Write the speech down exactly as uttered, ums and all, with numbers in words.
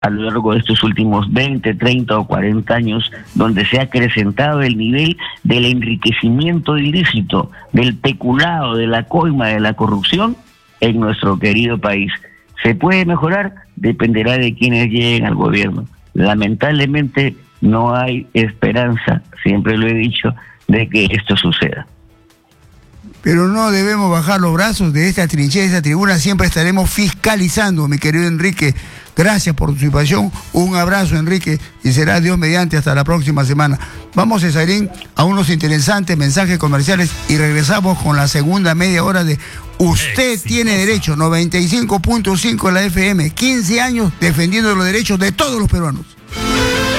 a lo largo de estos últimos veinte, treinta o cuarenta años, donde se ha acrecentado el nivel del enriquecimiento ilícito, del peculado, de la coima, de la corrupción en nuestro querido país. ¿Se puede mejorar? Dependerá de quienes lleguen al gobierno. Lamentablemente no hay esperanza, siempre lo he dicho, de que esto suceda. Pero no debemos bajar los brazos de esta trinchera, de esta tribuna. Siempre estaremos fiscalizando, mi querido Enrique. Gracias por tu participación. Un abrazo, Enrique, y será Dios mediante hasta la próxima semana. Vamos, Cesarín, a unos interesantes mensajes comerciales y regresamos con la segunda media hora de Usted Exitosa. Tiene Derecho, noventa y cinco punto cinco de la F M. quince años defendiendo los derechos de todos los peruanos.